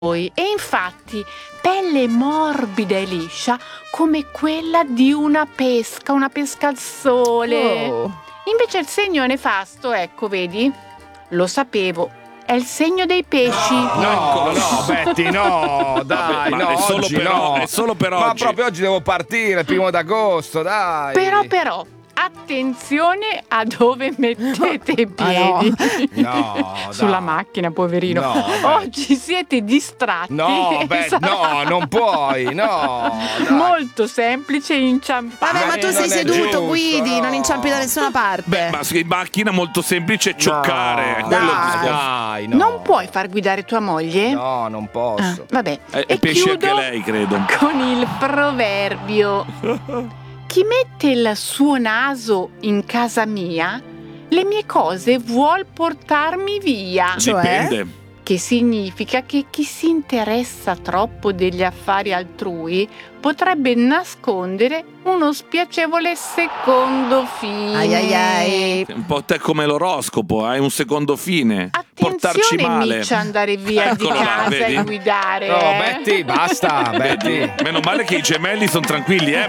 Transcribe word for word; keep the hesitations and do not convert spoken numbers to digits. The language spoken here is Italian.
E infatti pelle morbida e liscia come quella di una pesca, una pesca al sole. Oh. Invece il segno nefasto, ecco, vedi? Lo sapevo, è il segno dei pesci. No, no, Betty, no, dai, Vabbè, ma no, è solo oggi per no. o- è solo per Ma oggi. proprio oggi devo partire, il primo d'agosto, dai. Però, però, attenzione a dove mettete i piedi. No, Sulla dai. macchina, poverino. No, beh. Oggi siete distratti. No, beh, Sarà no, non puoi, no. dai. molto semplice inciampare. Vabbè, ma tu non sei è seduto, giusto, guidi, no. non inciampi da nessuna parte. Beh, ma in macchina è molto semplice cioccare. No, quello dai. è il discorso. Dai, no. Non puoi far guidare tua moglie? No, non Ah, posso. vabbè. È, e è pesce chiudo anche lei, credo. con il proverbio. Chi mette il suo naso in casa mia, le mie cose vuol portarmi via. Cioè? Dipende. Che significa che chi si interessa troppo degli affari altrui potrebbe nascondere uno spiacevole secondo fine. Ai ai ai. Un po' te come l'oroscopo, hai un secondo fine. Portarci Attenzione, male. Mitch, andare via di Eccolo là, casa vedi? e guidare. No, eh. Betty, basta, Betty. Meno male che i gemelli sono tranquilli, eh?